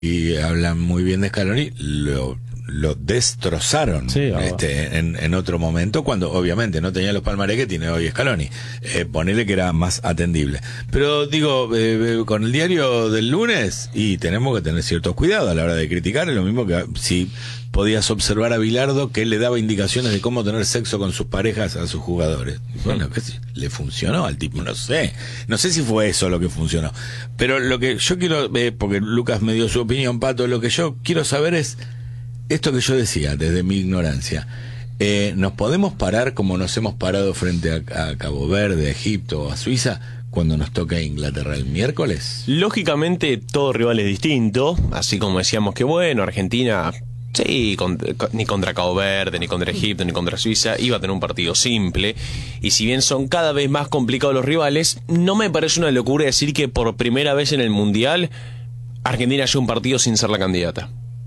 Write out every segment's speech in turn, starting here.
y hablan muy bien de Scaloni, lo destrozaron en otro momento, cuando obviamente no tenía los palmarés que tiene hoy Scaloni. Ponele que era más atendible. Pero digo, con el diario del lunes, y tenemos que tener cierto cuidado a la hora de criticar. Es lo mismo que si podías observar a Bilardo, que le daba indicaciones de cómo tener sexo con sus parejas a sus jugadores. Bueno, que le funcionó al tipo, no sé si fue eso lo que funcionó. Pero lo que yo quiero, porque Lucas me dio su opinión, Pato, lo que yo quiero saber es esto que yo decía desde mi ignorancia. ¿Nos podemos parar como nos hemos parado frente a Cabo Verde, a Egipto o a Suiza cuando nos toca Inglaterra el miércoles? Lógicamente todo rival es distinto, así como decíamos que bueno, Argentina, sí, ni contra Cabo Verde, ni contra Egipto, ni contra Suiza iba a tener un partido simple, y si bien son cada vez más complicados los rivales, no me parece una locura decir que por primera vez en el Mundial Argentina lleva un partido sin ser la candidata.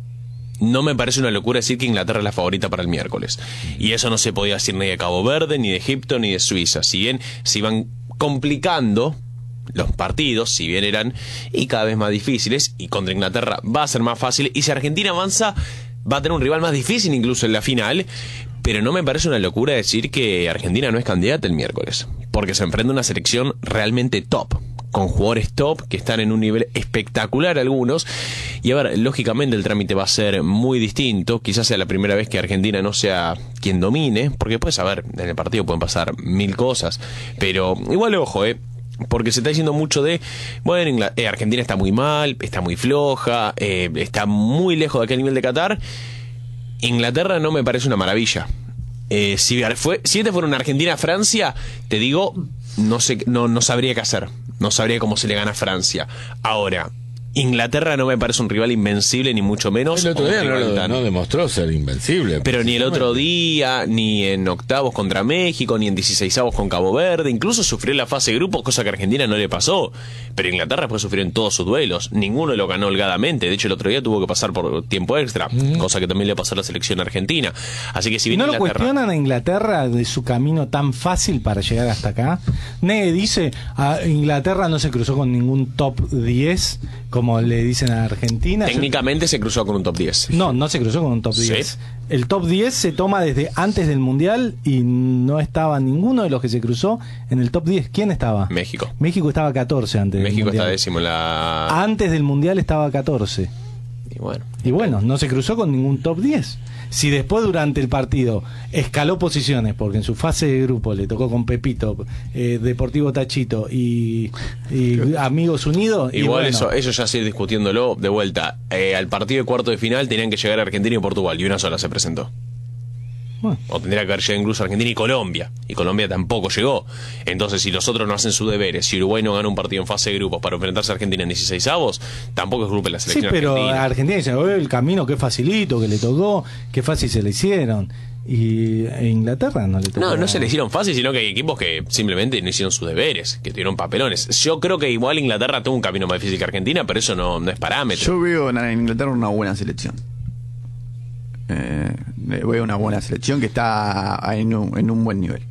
No me parece una locura decir que Inglaterra es la favorita para el miércoles. Y eso no se podía decir ni de Cabo Verde, ni de Egipto, ni de Suiza. Si bien se iban complicando los partidos, si bien eran y cada vez más difíciles, y contra Inglaterra va a ser más fácil, y si Argentina avanza va a tener un rival más difícil incluso en la final. Pero no me parece una locura decir que Argentina no es candidata el miércoles, porque se enfrenta a una selección realmente top, con jugadores top que están en un nivel espectacular algunos. Y a ver, lógicamente el trámite va a ser muy distinto. Quizás sea la primera vez que Argentina no sea quien domine, porque pues a ver, en el partido pueden pasar mil cosas, pero igual ojo, porque se está diciendo mucho de, bueno, Argentina está muy mal, está muy floja, está muy lejos de aquel nivel de Qatar. Inglaterra no me parece una maravilla. Si este fuera una Argentina-Francia, te digo, no sabría qué hacer. No sabría cómo se le gana a Francia. Ahora, Inglaterra no me parece un rival invencible, ni mucho menos. El otro día no demostró ser invencible. Pero ni el otro día, ni en octavos contra México, ni en 16avos con Cabo Verde. Incluso sufrió en la fase de grupos, cosa que a Argentina no le pasó. Pero Inglaterra después sufrió en todos sus duelos. Ninguno lo ganó holgadamente. De hecho, el otro día tuvo que pasar por tiempo extra, cosa que también le pasó a la selección argentina. Así que si bien ¿No lo cuestionan a Inglaterra de su camino tan fácil para llegar hasta acá? Nede dice, Inglaterra no se cruzó con ningún top 10, como le dicen a Argentina. Técnicamente se cruzó con un top 10. No se cruzó con un top 10. ¿Sí? El top 10 se toma desde antes del Mundial y no estaba ninguno de los que se cruzó en el top 10. ¿Quién estaba? México. México estaba 14 antes del México Mundial. está 10º Antes del Mundial estaba 14. Y bueno, no se cruzó con ningún top 10. Si después durante el partido escaló posiciones, porque en su fase de grupo le tocó con Pepito, Deportivo Tachito y Amigos Unidos. Igual bueno, eso ya sigue discutiéndolo de vuelta. Al partido de cuarto de final tenían que llegar Argentina y Portugal, y una sola se presentó. Bueno. O tendría que haber llegado incluso Argentina y Colombia tampoco llegó. Entonces, si los otros no hacen sus deberes, si Uruguay no gana un partido en fase de grupos para enfrentarse a Argentina en 16avos, tampoco es culpa de la selección pero argentina. Argentina dice, el camino qué facilito que le tocó, qué fácil se le hicieron. Y Inglaterra no le tocó. No se le hicieron fácil, sino que hay equipos que simplemente no hicieron sus deberes, que tuvieron papelones. Yo creo que igual Inglaterra tuvo un camino más difícil que Argentina, pero eso no es parámetro. Yo veo en Inglaterra una buena selección. Veo una buena selección que está en un buen nivel.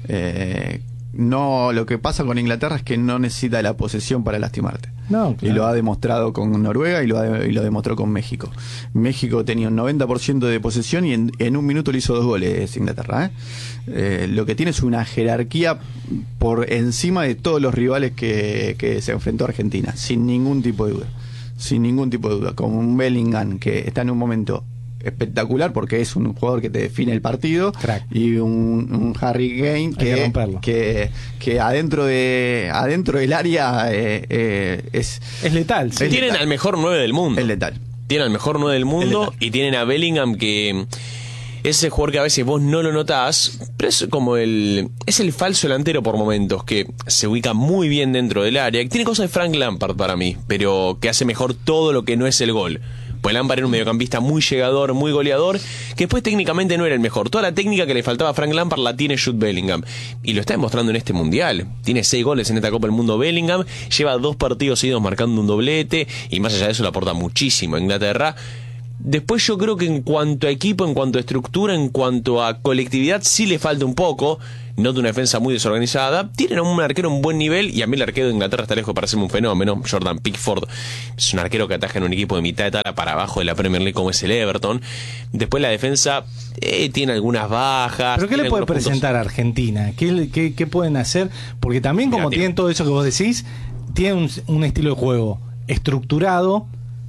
No, lo que pasa con Inglaterra es que no necesita la posesión para lastimarte. No, claro. Y lo ha demostrado con Noruega y lo demostró con México. México tenía un 90% de posesión y en un minuto le hizo 2 goles Inglaterra. Lo que tiene es una jerarquía por encima de todos los rivales que se enfrentó a Argentina, sin ningún tipo de duda. Como un Bellingham que está en un momento espectacular porque es un jugador que te define el partido. Crack. Y un Harry Kane que adentro del área es letal. Sí. Tienen al mejor 9 del mundo. Es letal. Tienen al mejor 9 del mundo y tienen a Bellingham, que ese jugador que a veces vos no lo notás, pero es como es el falso delantero por momentos, que se ubica muy bien dentro del área, que tiene cosas de Frank Lampard para mí, pero que hace mejor todo lo que no es el gol. Pues Lampard era un mediocampista muy llegador, muy goleador, que después técnicamente no era el mejor. Toda la técnica que le faltaba a Frank Lampard la tiene Jude Bellingham. Y lo está demostrando en este Mundial. Tiene 6 goles en esta Copa del Mundo Bellingham, lleva 2 partidos seguidos marcando un doblete, y más allá de eso le aporta muchísimo a Inglaterra. Después yo creo que en cuanto a equipo, en cuanto a estructura, en cuanto a colectividad, sí le falta un poco. Noto una defensa muy desorganizada. Tienen a un arquero en buen nivel, y a mí el arquero de Inglaterra está lejos de parecerme un fenómeno. Jordan Pickford es un arquero que ataja en un equipo de mitad de tabla para abajo de la Premier League como es el Everton. Después la defensa tiene algunas bajas. ¿Pero qué le puede presentar a Argentina? ¿Qué pueden hacer? Porque también, como tienen todo eso que vos decís, tienen un estilo de juego estructurado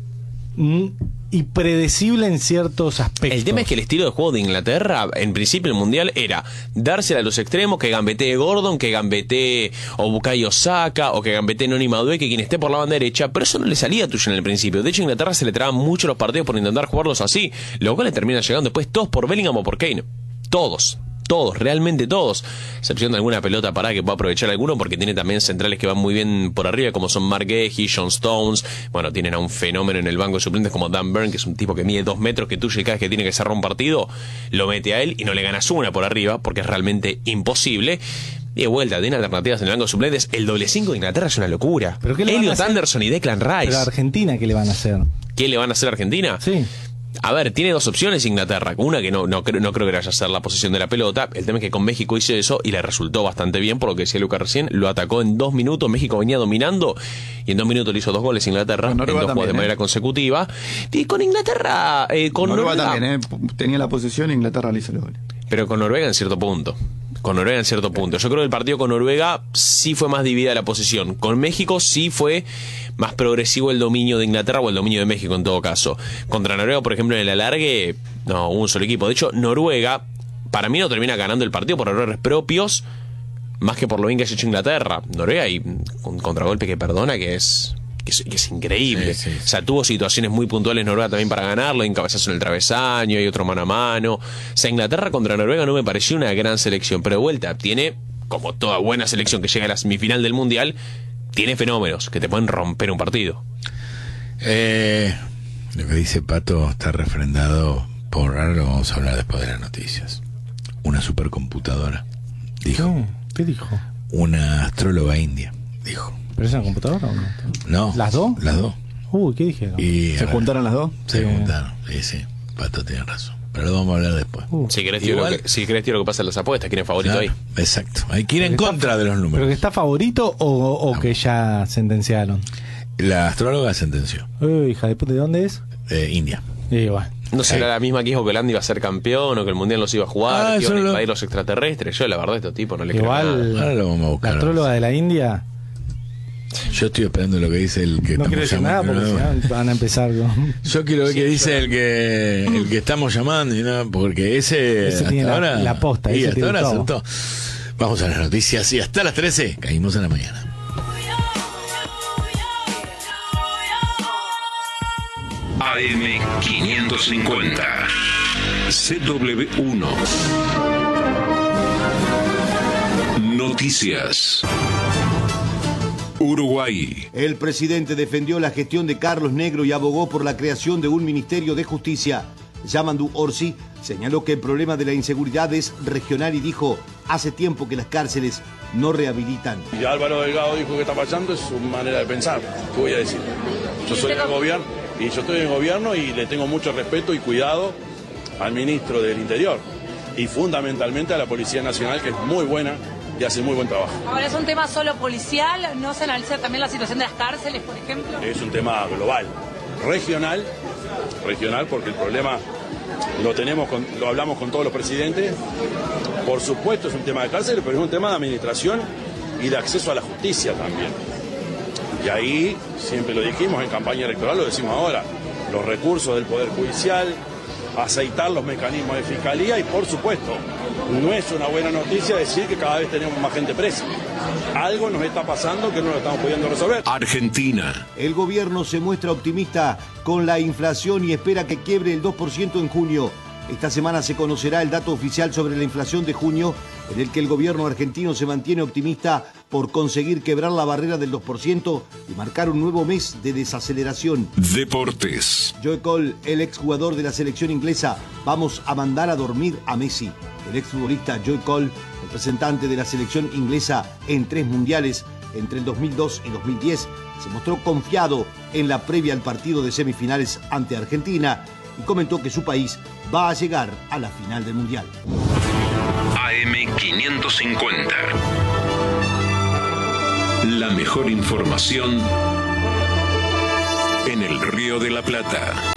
y predecible en ciertos aspectos. El tema es que el estilo de juego de Inglaterra, en principio el Mundial, era dársela a los extremos, que gambetee Gordon, que gambetee o Bukayo Saka, o que gambetee Noni Madueke, quien esté por la banda derecha, pero eso no le salía tuyo en el principio. De hecho, a Inglaterra se le traban mucho los partidos por intentar jugarlos así, lo cual le termina llegando después todos por Bellingham o por Kane. Todos, realmente todos, excepción de alguna pelota parada que pueda aprovechar alguno, porque tiene también centrales que van muy bien por arriba, como son Mark Guehi, John Stones. Bueno, tienen a un fenómeno en el banco de suplentes como Dan Burn, que es un tipo que mide 2 metros, que tuyo, y cada vez que tiene que cerrar un partido lo mete a él y no le ganas una por arriba, porque es realmente imposible. Y de vuelta, tiene alternativas en el banco de suplentes. El doble 5 de Inglaterra es una locura. ¿Pero qué le Elliot Anderson y Declan Rice. ¿Pero a Argentina qué le van a hacer? ¿Qué le van a hacer a Argentina? Sí. A ver, tiene dos opciones Inglaterra. Una que no creo que vaya a ser la posesión de la pelota. El tema es que con México hizo eso y le resultó bastante bien, por lo que decía Lucas recién. Lo atacó en 2 minutos. México venía dominando y en 2 minutos le hizo 2 goles Inglaterra. En 2 juegos de manera consecutiva. Y con Inglaterra... con Noruega también, tenía la posesión e Inglaterra le hizo los goles. Pero con Noruega en cierto punto. Yo creo que el partido con Noruega sí fue más dividida la posición. Con México sí fue más progresivo el dominio de Inglaterra, o el dominio de México en todo caso. Contra Noruega, por ejemplo, en el alargue, no, hubo un solo equipo. De hecho, Noruega, para mí no termina ganando el partido por errores propios, más que por lo bien que ha hecho Inglaterra. Noruega y un contragolpe que perdona, que es increíble. Sí. O sea, tuvo situaciones muy puntuales Noruega también para ganarlo, hay un cabezazo en el travesaño, hay otro mano a mano. O sea, Inglaterra contra Noruega no me pareció una gran selección, pero de vuelta, tiene, como toda buena selección que llega a la semifinal del Mundial, tiene fenómenos que te pueden romper un partido. Lo que dice Pato está refrendado por... Ahora lo vamos a hablar después de las noticias. Una supercomputadora, dijo. ¿Qué dijo? Una astróloga india, dijo. ¿Pero es una computadora o no? No. ¿Las dos? Las dos. ¿Qué dijeron? ¿Se juntaron las dos? Se juntaron, sí. Pato tiene razón. Pero lo vamos a hablar después. Si querés, tío, lo que pasa en las apuestas, ¿quién es favorito ahí? Exacto. Hay que ir en contra de los números. ¿Pero que está favorito o que ya sentenciaron? La astróloga sentenció. Hija de puta, ¿de dónde es? India. Bueno. No será la misma que dijo que Holanda iba a ser campeón o que el Mundial los iba a jugar, que iban a invadir los extraterrestres. Yo, la verdad, a estos tipos no le creo nada. Ahora lo vamos a buscar. La astróloga de la India... Yo estoy esperando lo que dice el que no estamos llamando. No quiere decir nada porque van a empezar con... Yo quiero ver qué dice el que estamos llamando, y no, porque ese tiene ahora, la posta. Y hasta ahora acertó. Vamos a las noticias y hasta las 13 caímos en la mañana. AM 550 CW1 Noticias. Uruguay. El presidente defendió la gestión de Carlos Negro y abogó por la creación de un Ministerio de Justicia. Yamandu Orsi señaló que el problema de la inseguridad es regional y dijo: hace tiempo que las cárceles no rehabilitan. Y Álvaro Delgado dijo que está pasando, es su manera de pensar. ¿Qué voy a decir? Yo soy del gobierno y yo estoy en el gobierno y le tengo mucho respeto y cuidado al ministro del Interior y fundamentalmente a la Policía Nacional, que es muy buena y hace muy buen trabajo. Ahora, ¿es un tema solo policial? ¿No se analiza también la situación de las cárceles, por ejemplo? Es un tema global, regional, porque el problema lo hablamos con todos los presidentes. Por supuesto es un tema de cárceles, pero es un tema de administración y de acceso a la justicia también. Y ahí, siempre lo dijimos en campaña electoral, lo decimos ahora, los recursos del Poder Judicial, aceitar los mecanismos de fiscalía y, por supuesto, no es una buena noticia decir que cada vez tenemos más gente presa. Algo nos está pasando que no lo estamos pudiendo resolver. Argentina. El gobierno se muestra optimista con la inflación y espera que quiebre el 2% en junio. Esta semana se conocerá el dato oficial sobre la inflación de junio, en el que el gobierno argentino se mantiene optimista por conseguir quebrar la barrera del 2% y marcar un nuevo mes de desaceleración. Deportes. Joe Cole, el exjugador de la selección inglesa: vamos a mandar a dormir a Messi. El exfutbolista Joe Cole, representante de la selección inglesa en 3 mundiales entre el 2002 y 2010, se mostró confiado en la previa al partido de semifinales ante Argentina. y comentó que su país va a llegar a la final del Mundial. AM550. La mejor información en el Río de la Plata.